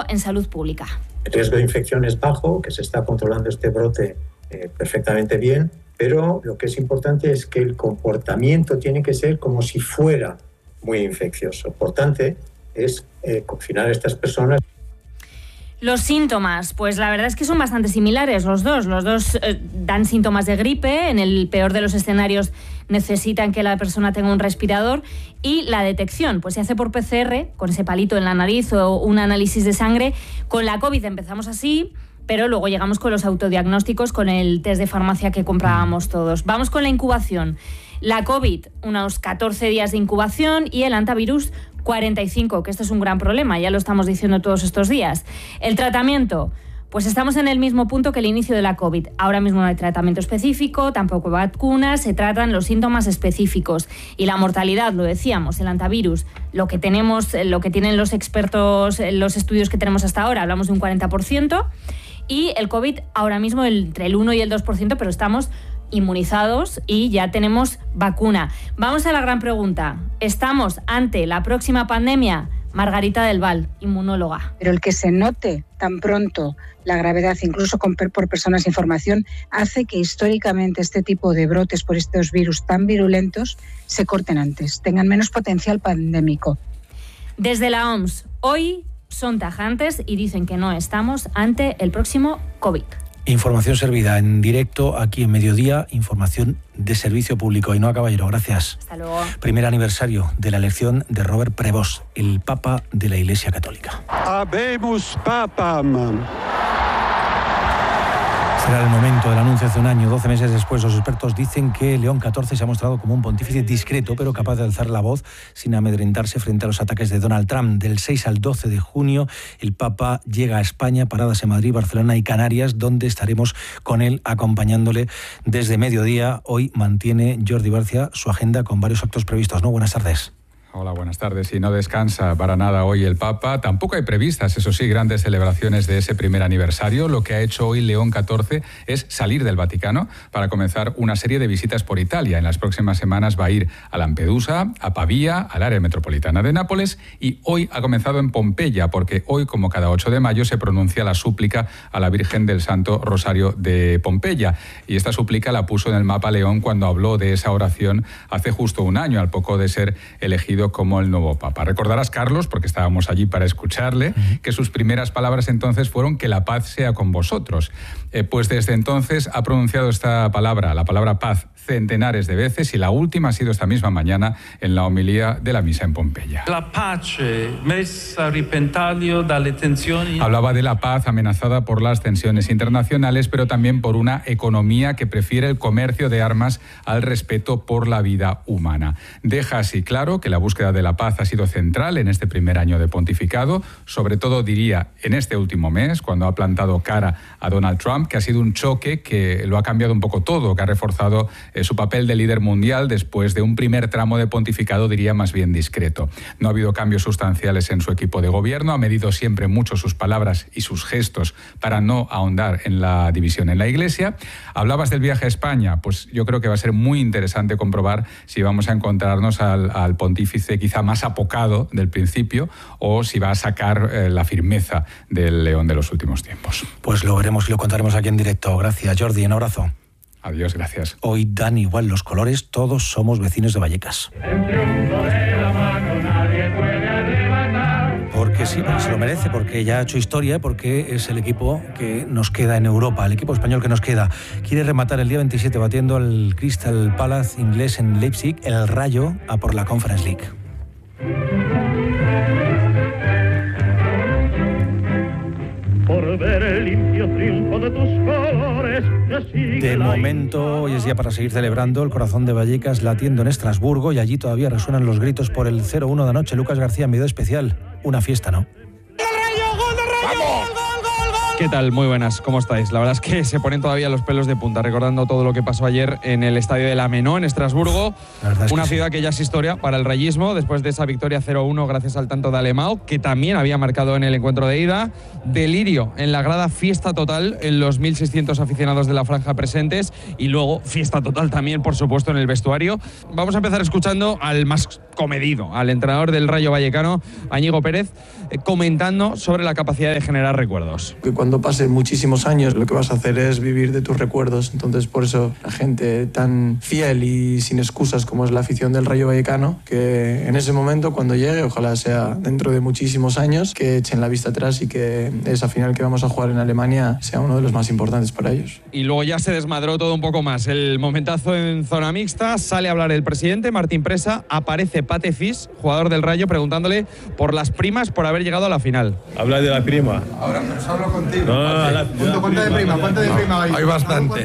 en salud pública. El riesgo de infección es bajo, que se está controlando este brote perfectamente bien, pero lo que es importante es que el comportamiento tiene que ser como si fuera muy infeccioso. Por tanto, es confinar a estas personas. Los síntomas, pues la verdad es que son bastante similares los dos. Los dos dan síntomas de gripe. En el peor de los escenarios necesitan que la persona tenga un respirador. Y la detección, pues se hace por PCR, con ese palito en la nariz o un análisis de sangre. Con la COVID empezamos así, pero luego llegamos con los autodiagnósticos, con el test de farmacia que comprábamos todos. Vamos con la incubación. La COVID, unos 14 días de incubación, y el antivirus, 45, que esto es un gran problema, ya lo estamos diciendo todos estos días. El tratamiento, pues estamos en el mismo punto que el inicio de la COVID. Ahora mismo no hay tratamiento específico, tampoco vacunas, se tratan los síntomas específicos. Y la mortalidad, lo decíamos, el antivirus, lo que tienen los expertos, los estudios que tenemos hasta ahora, hablamos de un 40%, y el COVID ahora mismo entre el 1 y el 2%, pero estamos inmunizados y ya tenemos vacuna. Vamos a la gran pregunta. ¿Estamos ante la próxima pandemia? Margarita del Val, inmunóloga. Pero el que se note tan pronto la gravedad, incluso por personas sin formación, hace que históricamente este tipo de brotes por estos virus tan virulentos se corten antes, tengan menos potencial pandémico. Desde la OMS, hoy son tajantes y dicen que no estamos ante el próximo COVID. Información servida en directo aquí en Mediodía, información de servicio público. Ainhoa Caballero, gracias. Hasta luego. Primer aniversario de la elección de Robert Prevost, el Papa de la Iglesia Católica. Habemus Papam. Será el momento del anuncio hace un año. 12 meses después, los expertos dicen que León XIV se ha mostrado como un pontífice discreto, pero capaz de alzar la voz sin amedrentarse frente a los ataques de Donald Trump. Del 6 al 12 de junio, el Papa llega a España, paradas en Madrid, Barcelona y Canarias, donde estaremos con él acompañándole desde mediodía. Hoy mantiene Jordi Barcia su agenda con varios actos previstos, ¿no? Buenas tardes. Hola, buenas tardes. Y no descansa para nada hoy el Papa. Tampoco hay previstas, eso sí, grandes celebraciones de ese primer aniversario. Lo que ha hecho hoy León XIV es salir del Vaticano para comenzar una serie de visitas por Italia. En las próximas semanas va a ir a Lampedusa, a Pavía, al área metropolitana de Nápoles, y hoy ha comenzado en Pompeya, porque hoy, como cada 8 de mayo, se pronuncia la súplica a la Virgen del Santo Rosario de Pompeya. Y esta súplica la puso en el mapa León cuando habló de esa oración hace justo un año, al poco de ser elegido como el nuevo Papa. Recordarás, Carlos, porque estábamos allí para escucharle, que sus primeras palabras entonces fueron que la paz sea con vosotros. Pues desde entonces ha pronunciado esta palabra, la palabra paz, centenares de veces, y la última ha sido esta misma mañana en la homilía de la misa en Pompeya. La pace messa a repentaglio dalle tensioni. Hablaba de la paz amenazada por las tensiones internacionales, pero también por una economía que prefiere el comercio de armas al respeto por la vida humana. Deja así claro que la búsqueda de la paz ha sido central en este primer año de pontificado, sobre todo, diría, en este último mes, cuando ha plantado cara a Donald Trump, que ha sido un choque que lo ha cambiado un poco todo, que ha reforzado su papel de líder mundial después de un primer tramo de pontificado, diría, más bien discreto. No ha habido cambios sustanciales en su equipo de gobierno, ha medido siempre mucho sus palabras y sus gestos para no ahondar en la división en la Iglesia. Hablabas del viaje a España, pues yo creo que va a ser muy interesante comprobar si vamos a encontrarnos al pontífice quizá más apocado del principio, o si va a sacar la firmeza del león de los últimos tiempos. Pues lo veremos y lo contaremos aquí en directo. Gracias, Jordi. Un abrazo. Adiós, gracias. Hoy dan igual los colores, todos somos vecinos de Vallecas. Porque sí, porque se lo merece, porque ya ha hecho historia, porque es el equipo que nos queda en Europa, el equipo español que nos queda. Quiere rematar el día 27 batiendo al Crystal Palace inglés en Leipzig, el Rayo a por la Conference League. Por ver el limpio triunfo de tus colores. De momento, hoy es día para seguir celebrando, el corazón de Vallecas latiendo en Estrasburgo, y allí todavía resuenan los gritos por el 0-1 de anoche. Lucas García, en video especial, una fiesta, ¿no? ¡Gol de Rayo! ¡Gol de Rayo! ¡Gol, gol, gol, gol! ¿Qué tal? Muy buenas, ¿cómo estáis? La verdad es que se ponen todavía los pelos de punta recordando todo lo que pasó ayer en el estadio de la Menó, en Estrasburgo. Una ciudad que ya es historia para el rayismo, después de esa victoria 0-1 gracias al tanto de Alemão, que también había marcado en el encuentro de ida. Delirio en la grada, fiesta total en los 1.600 aficionados de la franja presentes y luego fiesta total también, por supuesto, en el vestuario. Vamos a empezar escuchando al más comedido, al entrenador del Rayo Vallecano, Íñigo Pérez, comentando sobre la capacidad de generar recuerdos. Que cuando pasen muchísimos años lo que vas a hacer es vivir de tus recuerdos, entonces por eso la gente tan fiel y sin excusas como es la afición del Rayo Vallecano, que en ese momento cuando llegue, ojalá sea dentro de muchísimos años, que echen la vista atrás y que esa final que vamos a jugar en Alemania sea uno de los más importantes para ellos. Y luego ya se desmadró todo un poco más, el momentazo en zona mixta, sale a hablar el presidente Martín Presa, aparece Pate Fis, jugador del Rayo, preguntándole por las primas por haber llegado a la final. Habla de la prima. Ahora pues hablo contigo. No, ¿Cuánto de prima? ¿Cuánto de prima hay? Hay bastante.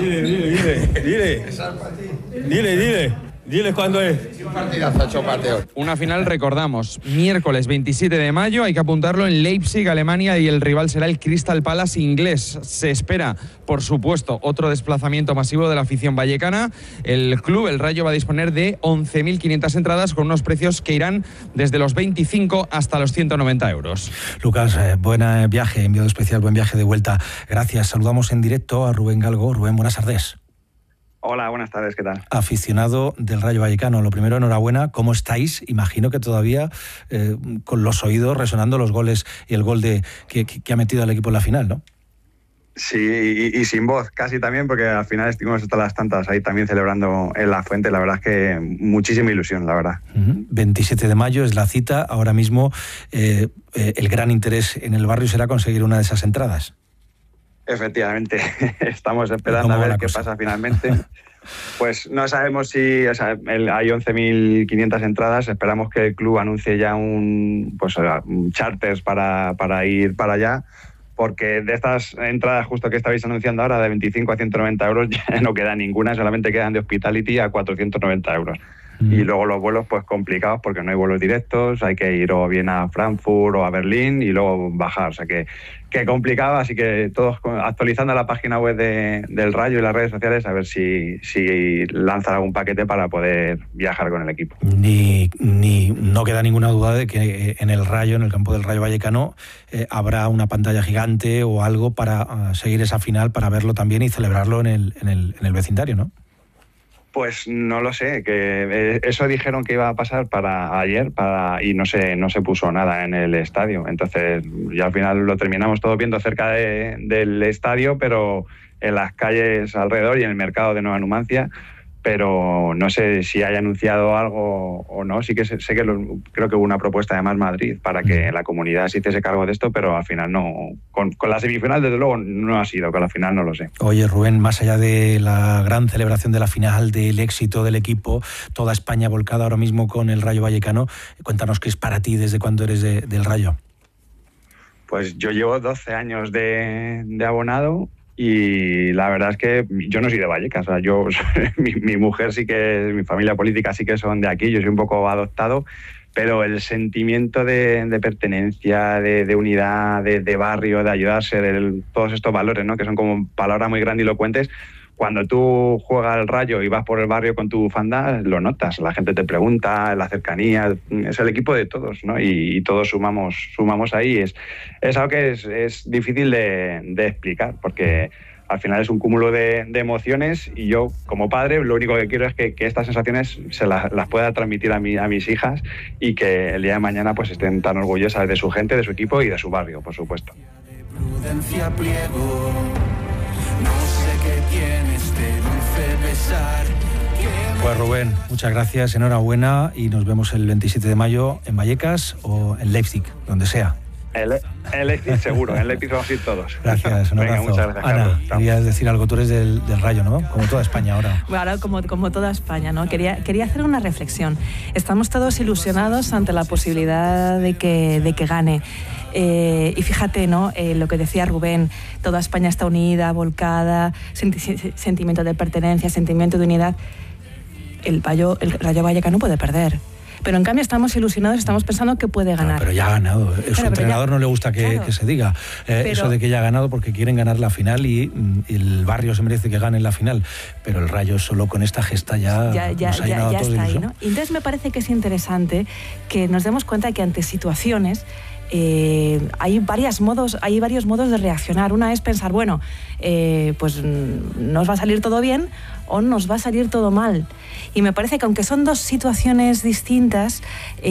Dile cuándo es. Un partidazo, 8 partidos. Una final, recordamos, miércoles 27 de mayo, hay que apuntarlo, en Leipzig, Alemania, y el rival será el Crystal Palace inglés. Se espera, por supuesto, otro desplazamiento masivo de la afición vallecana. El club, el Rayo, va a disponer de 11.500 entradas con unos precios que irán desde los 25 hasta los 190 euros. Lucas, buen viaje, enviado especial, buen viaje de vuelta. Gracias. Saludamos en directo a Rubén Galgo. Rubén, buenas tardes. Hola, buenas tardes, ¿qué tal? Aficionado del Rayo Vallecano, lo primero, enhorabuena. ¿Cómo estáis? Imagino que todavía con los oídos resonando los goles y el gol que ha metido al equipo en la final, ¿no? Sí, y sin voz casi también, porque al final estuvimos hasta las tantas ahí también celebrando en La Fuente. La verdad es que muchísima ilusión, la verdad. 27 de mayo es la cita. Ahora mismo el gran interés en el barrio será conseguir una de esas entradas. Efectivamente, estamos esperando a ver qué pasa finalmente. Pues no sabemos si hay 11.500 entradas. Esperamos que el club anuncie ya un charters para ir para allá, porque de estas entradas justo que estabais anunciando ahora de 25 a 190 euros ya no queda ninguna, solamente quedan de Hospitality a 490 euros. Y luego los vuelos pues complicados porque no hay vuelos directos, hay que ir o bien a Frankfurt o a Berlín y luego bajar, o sea que complicado, así que todos actualizando la página web del Rayo y las redes sociales a ver si lanzan algún paquete para poder viajar con el equipo. No queda ninguna duda de que en el Rayo, en el campo del Rayo Vallecano, habrá una pantalla gigante o algo para seguir esa final, para verlo también y celebrarlo en el vecindario, ¿no? Pues no lo sé, que eso dijeron que iba a pasar para ayer y no se puso nada en el estadio. Entonces ya al final lo terminamos todo viendo cerca del estadio, pero en las calles alrededor y en el mercado de Nueva Numancia. Pero no sé si haya anunciado algo o no. Sí que sé que creo que hubo una propuesta de Más Madrid para que la comunidad se hiciese cargo de esto, pero al final no. Con la semifinal, desde luego, no ha sido, con la final no lo sé. Oye, Rubén, más allá de la gran celebración de la final, del éxito del equipo, toda España volcada ahora mismo con el Rayo Vallecano, cuéntanos qué es para ti, desde cuándo eres del Rayo. Pues yo llevo 12 años de abonado. Y la verdad es que yo no soy de Vallecas, o sea, mi mujer sí que, mi familia política sí que son de aquí, yo soy un poco adoptado, pero el sentimiento de pertenencia, de unidad, de barrio, de ayudarse, todos estos valores, ¿no? Que son como palabras muy grandilocuentes. Cuando tú juegas al Rayo y vas por el barrio con tu bufanda, lo notas, la gente te pregunta, la cercanía, es el equipo de todos, ¿no? Y todos sumamos ahí. Es algo que es difícil de explicar, porque al final es un cúmulo de emociones y yo, como padre, lo único que quiero es que estas sensaciones se las pueda transmitir a mis hijas y que el día de mañana pues estén tan orgullosas de su gente, de su equipo y de su barrio, por supuesto. Pues Rubén, muchas gracias, enhorabuena y nos vemos el 27 de mayo en Vallecas o en Leipzig, donde sea. En Leipzig seguro, en Leipzig vamos a ir todos. Gracias, un abrazo. Venga, muchas gracias, Ana, Carlos. querías decir algo, tú eres del Rayo, ¿no? Como toda España ahora. Bueno, ahora como toda España, ¿no? Quería hacer una reflexión. Estamos todos ilusionados ante la posibilidad de que gane. Y fíjate, ¿no? Lo que decía Rubén, toda España está unida, volcada, sentimiento de pertenencia, sentimiento de unidad. El Rayo Vallecano puede perder. Pero en cambio estamos ilusionados, estamos pensando que puede ganar. Pero ya ha ganado. A su entrenador no le gusta que se diga eso de que ya ha ganado, porque quieren ganar la final y el Barrio se merece que gane la final. Pero el Rayo solo con esta gesta ya nos ha llenado a todos de ilusión. Ahí, ¿no? Y entonces me parece que es interesante que nos demos cuenta que ante situaciones hay varios modos de reaccionar. Una es pensar, bueno, pues nos va a salir todo bien o nos va a salir todo mal. Y me parece que aunque son dos situaciones distintas,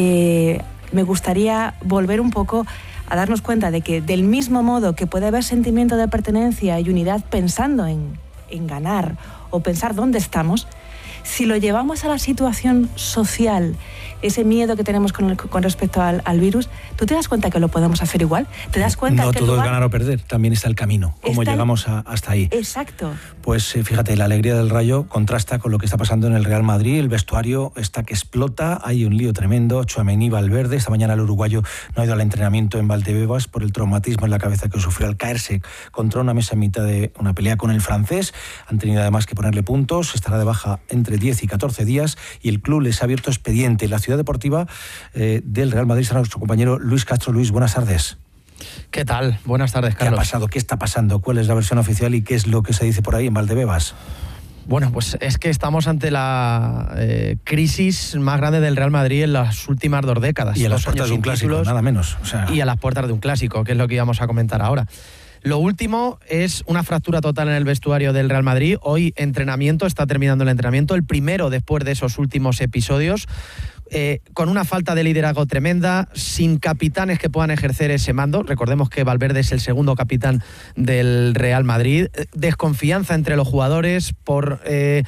me gustaría volver un poco a darnos cuenta de que del mismo modo que puede haber sentimiento de pertenencia y unidad pensando en ganar o pensar dónde estamos, si lo llevamos a la situación social, ese miedo que tenemos con respecto al virus, ¿tú te das cuenta que lo podemos hacer igual? ¿Te das cuenta no que todo es ganar o perder, también está el camino, cómo llegamos hasta ahí? Exacto. Pues fíjate, la alegría del Rayo contrasta con lo que está pasando en el Real Madrid. El vestuario está que explota, hay un lío tremendo. Tchouaméni, Valverde, esta mañana el uruguayo no ha ido al entrenamiento en Valdebebas por el traumatismo en la cabeza que sufrió al caerse contra una mesa en mitad de una pelea con el francés. Han tenido además que ponerle puntos, estará de baja entre 10 y 14 días y el club les ha abierto expediente. La ciudad deportiva del Real Madrid será nuestro compañero Luis Castro. Luis, buenas tardes. ¿Qué tal? Buenas tardes, Carlos. ¿Qué ha pasado? ¿Qué está pasando? ¿Cuál es la versión oficial y qué es lo que se dice por ahí en Valdebebas? Bueno, pues es que estamos ante la crisis más grande del Real Madrid en las últimas 2 décadas. Y a las puertas de un clásico, nada menos. Y a las puertas de un clásico, que es lo que íbamos a comentar ahora. Lo último es una fractura total en el vestuario del Real Madrid. Hoy está terminando el entrenamiento, el primero después de esos últimos episodios. Con una falta de liderazgo tremenda, sin capitanes que puedan ejercer ese mando. Recordemos que Valverde es el segundo capitán del Real Madrid. Desconfianza entre los jugadores por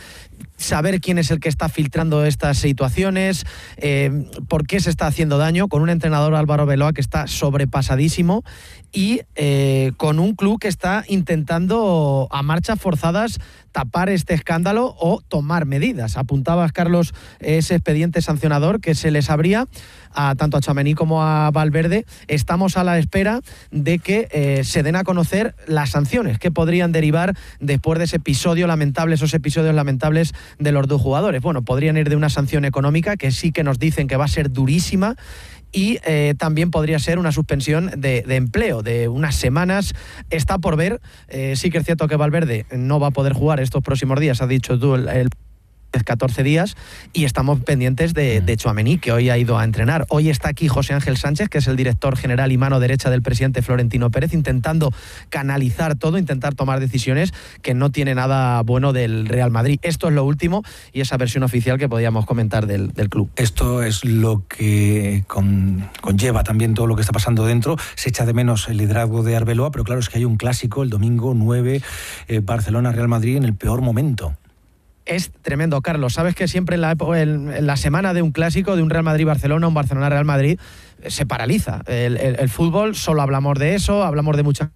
saber quién es el que está filtrando estas situaciones, por qué se está haciendo daño, con un entrenador, Álvaro Beloa, que está sobrepasadísimo y con un club que está intentando a marchas forzadas tapar este escándalo o tomar medidas. Apuntabas, Carlos, ese expediente sancionador que se les abría tanto a Tchouaméni como a Valverde. Estamos a la espera de que se den a conocer las sanciones que podrían derivar después de esos episodios lamentables de los dos jugadores. Bueno, podrían ir de una sanción económica, que sí que nos dicen que va a ser durísima, y también podría ser una suspensión de empleo de unas semanas. Está por ver. Sí que es cierto que Valverde no va a poder jugar estos próximos días, has dicho tú, el 14 días, y estamos pendientes de Tchouaméni, que hoy ha ido a entrenar. Hoy está aquí José Ángel Sánchez, que es el director general y mano derecha del presidente Florentino Pérez, intentando canalizar todo, intentar tomar decisiones, que no tiene nada bueno del Real Madrid. Esto es lo último y esa versión oficial que podíamos comentar del club. Esto es lo que conlleva también todo lo que está pasando dentro. Se echa de menos el liderazgo de Arbeloa, pero claro, es que hay un clásico el domingo 9, Barcelona-Real Madrid, en el peor momento. Es tremendo, Carlos. Sabes que siempre en la semana de un clásico, de un Real Madrid-Barcelona, un Barcelona-Real Madrid, se paraliza. El fútbol, solo hablamos de eso, hablamos de muchas...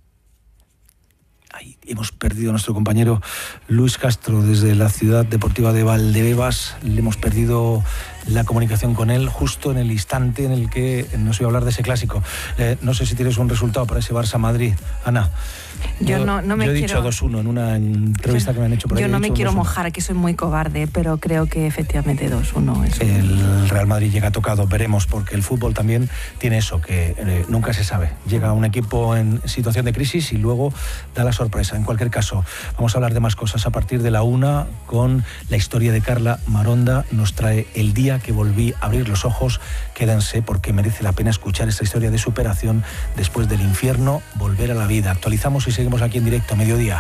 Hemos perdido a nuestro compañero Luis Castro desde la ciudad deportiva de Valdebebas. Le hemos perdido la comunicación con él justo en el instante en el que nos iba a hablar de ese clásico. No sé si tienes un resultado para ese Barça-Madrid, Ana. Yo he dicho 2-1 en una entrevista que me han hecho por ahí. Yo no me quiero mojar, aquí soy muy cobarde, pero creo que efectivamente 2-1 El Real Madrid llega tocado, veremos, porque el fútbol también tiene eso, que nunca se sabe. Llega un equipo en situación de crisis y luego da la sorpresa. En cualquier caso, vamos a hablar de más cosas a partir de la 1 con la historia de Carla Maronda. Nos trae El día que volví a abrir los ojos. Quédense porque merece la pena escuchar esta historia de superación después del infierno, volver a la vida. Actualizamos y seguimos aquí en directo a mediodía.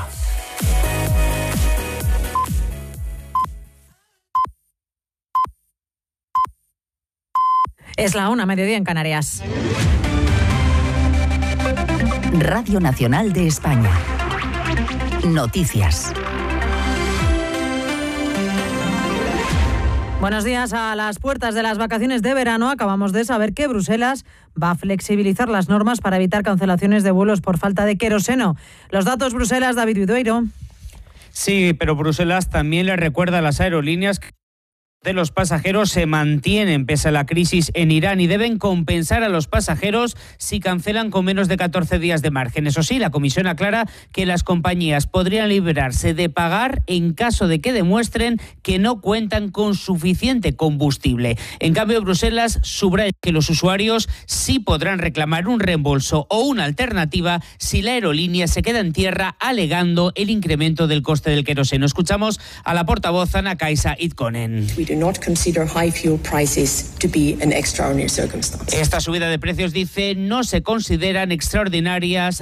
Es la 1, mediodía en Canarias. Radio Nacional de España. Noticias. Buenos días. A las puertas de las vacaciones de verano acabamos de saber que Bruselas va a flexibilizar las normas para evitar cancelaciones de vuelos por falta de queroseno. Los datos, Bruselas, David Vidueiro. Sí, pero Bruselas también le recuerda a las aerolíneas que de los pasajeros se mantienen pese a la crisis en Irán y deben compensar a los pasajeros si cancelan con menos de 14 días de margen. Eso sí, la Comisión aclara que las compañías podrían librarse de pagar en caso de que demuestren que no cuentan con suficiente combustible. En cambio, Bruselas subraya que los usuarios sí podrán reclamar un reembolso o una alternativa si la aerolínea se queda en tierra alegando el incremento del coste del queroseno. Escuchamos a la portavoz Anna-Kaisa Itkonen. Esta subida de precios, dice, no se consideran extraordinarias.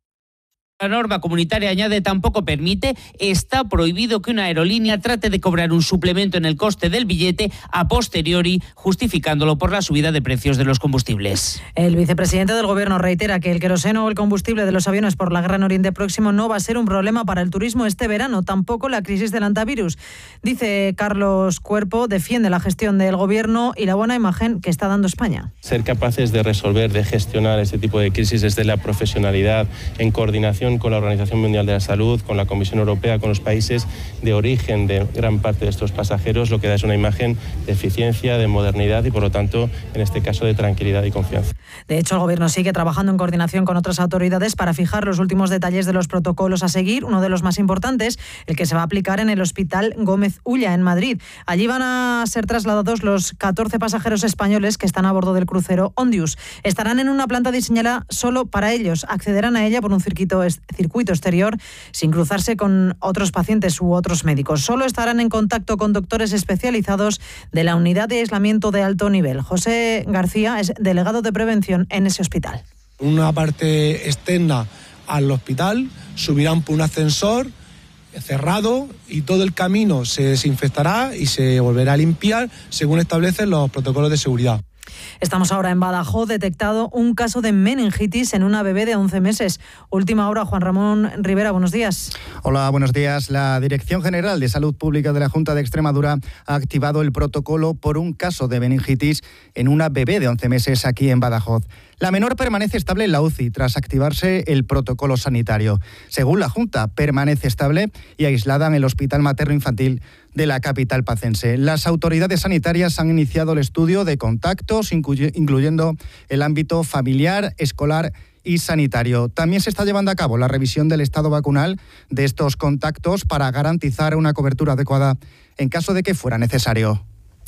La norma comunitaria, añade, tampoco permite, está prohibido que una aerolínea trate de cobrar un suplemento en el coste del billete a posteriori, justificándolo por la subida de precios de los combustibles. El vicepresidente del Gobierno reitera que el queroseno o el combustible de los aviones por la Gran Oriente Próximo no va a ser un problema para el turismo este verano, tampoco la crisis del antivirus. Dice Carlos Cuerpo, defiende la gestión del Gobierno y la buena imagen que está dando España. Ser capaces de resolver, de gestionar este tipo de crisis desde la profesionalidad, en coordinación con la Organización Mundial de la Salud, con la Comisión Europea, con los países de origen de gran parte de estos pasajeros, lo que da es una imagen de eficiencia, de modernidad y, por lo tanto, en este caso, de tranquilidad y confianza. De hecho, el Gobierno sigue trabajando en coordinación con otras autoridades para fijar los últimos detalles de los protocolos a seguir. Uno de los más importantes, el que se va a aplicar en el Hospital Gómez Ulla, en Madrid. Allí van a ser trasladados los 14 pasajeros españoles que están a bordo del crucero Ondius. Estarán en una planta diseñada solo para ellos. Accederán a ella por un circuito exterior sin cruzarse con otros pacientes u otros médicos. Solo estarán en contacto con doctores especializados de la unidad de aislamiento de alto nivel. José García es delegado de prevención en ese hospital. Una parte externa al hospital, subirán por un ascensor cerrado y todo el camino se desinfectará y se volverá a limpiar según establecen los protocolos de seguridad. Estamos ahora en Badajoz, detectado un caso de meningitis en una bebé de 11 meses. Última hora, Juan Ramón Rivera, buenos días. Hola, buenos días. La Dirección General de Salud Pública de la Junta de Extremadura ha activado el protocolo por un caso de meningitis en una bebé de 11 meses aquí en Badajoz. La menor permanece estable en la UCI tras activarse el protocolo sanitario. Según la Junta, permanece estable y aislada en el Hospital Materno-Infantil de la capital pacense. Las autoridades sanitarias han iniciado el estudio de contactos, incluyendo el ámbito familiar, escolar y sanitario. También se está llevando a cabo la revisión del estado vacunal de estos contactos para garantizar una cobertura adecuada en caso de que fuera necesario.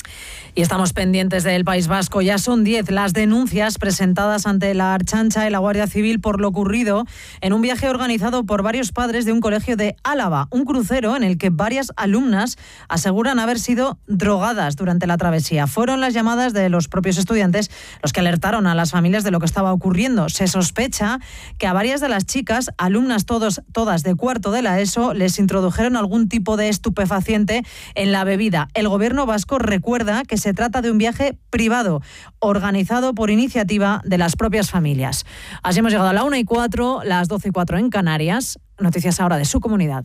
Y estamos pendientes del País Vasco. Ya son 10 las denuncias presentadas ante la Ertzaintza y la Guardia Civil por lo ocurrido en un viaje organizado por varios padres de un colegio de Álava, un crucero en el que varias alumnas aseguran haber sido drogadas durante la travesía. Fueron las llamadas de los propios estudiantes los que alertaron a las familias de lo que estaba ocurriendo. Se sospecha que a varias de las chicas, alumnas todas de cuarto de la ESO, les introdujeron algún tipo de estupefaciente en la bebida. El Gobierno vasco recuerda que se trata de un viaje privado, organizado por iniciativa de las propias familias. Así hemos llegado a la 1:04, las 12:04 en Canarias. Noticias ahora de su comunidad.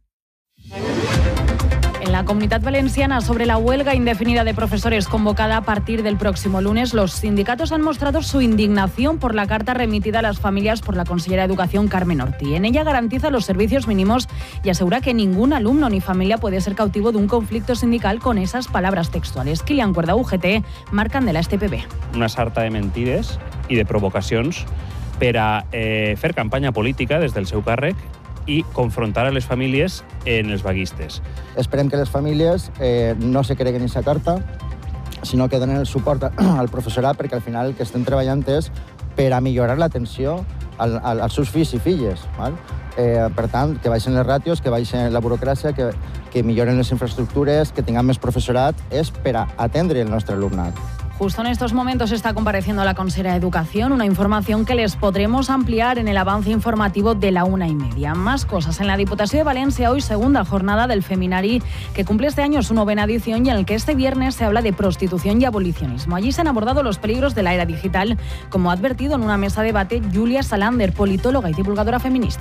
En la Comunitat Valenciana, sobre la huelga indefinida de profesores convocada a partir del próximo lunes, los sindicatos han mostrado su indignación por la carta remitida a las familias por la consellera de Educación, Carmen Ortí. En ella garantiza los servicios mínimos y asegura que ningún alumno ni familia puede ser cautivo de un conflicto sindical con esas palabras textuales. Kilian Cuerda, UGT, marcan de la STPB. Una sarta de mentides i de provocacions per a fer campanya política des del seu càrrec i confrontar a les famílies en els vaguistes. Esperem que les famílies no se creguen aquesta carta, sinó que donen el suport al professorat, perquè al final el que estem treballant és per a millorar l'atenció als seus fills i filles. Val? Per tant, que baixen les ràtios, que baixen la burocràcia, que milloren les infraestructures, que tinguem més professorat, és per a atendre el nostre alumnat. Justo en estos momentos está compareciendo la consejera de Educación, una información que les podremos ampliar en el avance informativo de la 1:30. Más cosas. En la Diputación de Valencia, hoy segunda jornada del Feminari, que cumple este año su 9ª edición y en el que este viernes se habla de prostitución y abolicionismo. Allí se han abordado los peligros de la era digital, como ha advertido en una mesa de debate Julia Salander, politóloga y divulgadora feminista.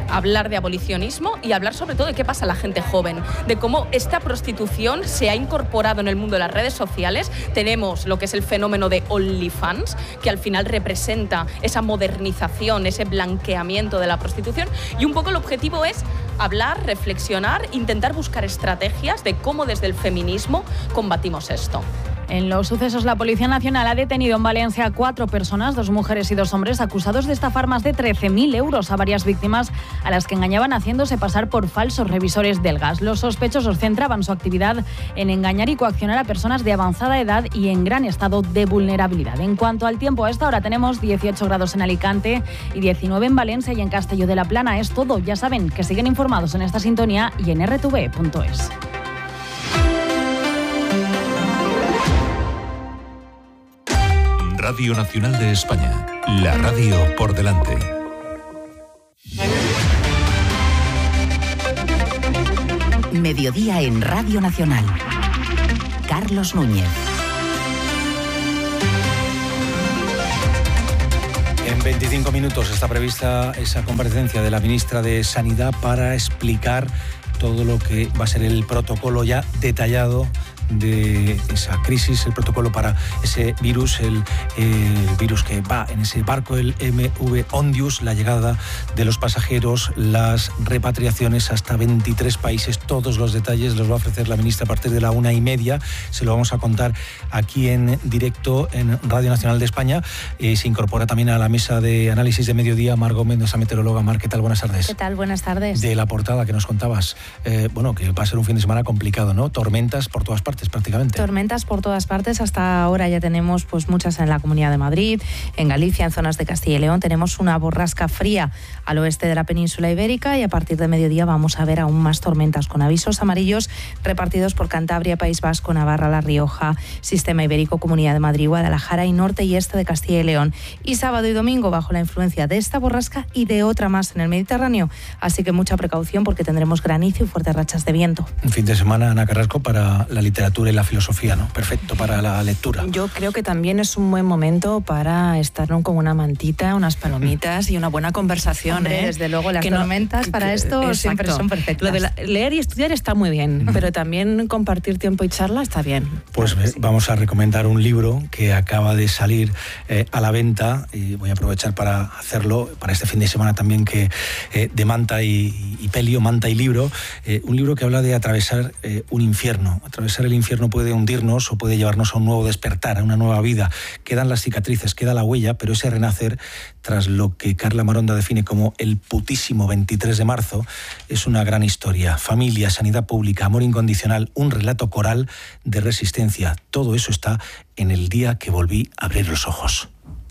hablar de abolicionismo y hablar sobre todo de qué pasa a la gente joven, de cómo esta prostitución se ha incorporado en el mundo de las redes sociales. Tenemos lo que es el fenómeno de OnlyFans, que al final representa esa modernización, ese blanqueamiento de la prostitución, y un poco el objetivo es hablar, reflexionar, intentar buscar estrategias de cómo desde el feminismo combatimos esto. En los sucesos, la Policía Nacional ha detenido en Valencia a 4 personas, 2 mujeres y 2 hombres, acusados de estafar más de 13.000 euros a varias víctimas a las que engañaban haciéndose pasar por falsos revisores del gas. Los sospechosos centraban su actividad en engañar y coaccionar a personas de avanzada edad y en gran estado de vulnerabilidad. En cuanto al tiempo, a esta hora tenemos 18 grados en Alicante y 19 en Valencia y en Castelló de la Plana. Es todo. Ya saben que siguen informados en esta sintonía y en rtv.es. Radio Nacional de España, la radio por delante. Mediodía en Radio Nacional. Carlos Núñez. En 25 minutos está prevista esa comparecencia de la ministra de Sanidad para explicar todo lo que va a ser el protocolo ya detallado de esa crisis, el protocolo para ese virus, el virus que va en ese barco, el MV Ondius, la llegada de los pasajeros, las repatriaciones hasta 23 países. Todos los detalles los va a ofrecer la ministra a partir de la 1:30. Se lo vamos a contar aquí en directo en Radio Nacional de España. Se incorpora también a la mesa de análisis de mediodía Mar Gómez, nuestra meteoróloga. Mar, ¿qué tal? Buenas tardes. ¿Qué tal? Buenas tardes. De la portada que nos contabas, bueno, que va a ser un fin de semana complicado, ¿no? Tormentas por todas partes prácticamente. Tormentas por todas partes. Hasta ahora ya tenemos pues muchas en la Comunidad de Madrid, en Galicia, en zonas de Castilla y León. Tenemos una borrasca fría al oeste de la península ibérica y a partir de mediodía vamos a ver aún más tormentas con avisos amarillos repartidos por Cantabria, País Vasco, Navarra, La Rioja, Sistema Ibérico, Comunidad de Madrid, Guadalajara y norte y este de Castilla y León. Y sábado y domingo bajo la influencia de esta borrasca y de otra más en el Mediterráneo. Así que mucha precaución porque tendremos granizo y fuertes rachas de viento. Un fin de semana, Ana Carrasco, para la literatura y la filosofía, ¿no? Perfecto para la lectura. Yo creo que también es un buen momento para estar con una mantita, unas palomitas y una buena conversación. Hombre, desde luego las tormentas para esto siempre son perfectas. Lo de leer y estudiar está muy bien, pero también compartir tiempo y charla está bien. Pues vamos a recomendar un libro que acaba de salir a la venta y voy a aprovechar para hacerlo para este fin de semana también, que de Manta y Pelio, Manta y Libro, un libro que habla de atravesar un infierno. Atravesar el infierno puede hundirnos o puede llevarnos a un nuevo despertar, a una nueva vida. Quedan las cicatrices, queda la huella, pero ese renacer, tras lo que Carla Maronda define como el putísimo 23 de marzo, es una gran historia. Familia, sanidad pública, amor incondicional, un relato coral de resistencia. Todo eso está en El día que volví a abrir los ojos.